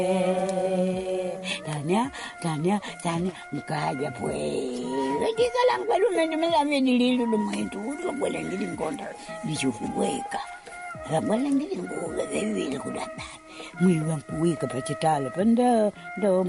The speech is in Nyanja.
Tania, mkaja pues. Katika lang pa lumen malami nililo lumaito ulo wala ngiling kontra di sufuweka. Wala ngiling ko gawin ko datan. Muyang puwi ka pa citala panda do